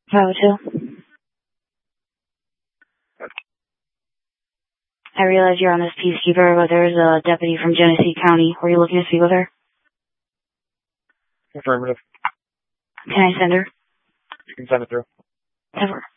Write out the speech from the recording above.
502. I realize you're on this peacekeeper, but there's a deputy from Genesee County. Were you looking to speak with her? Affirmative. Can I send her? You can send it through. Ever.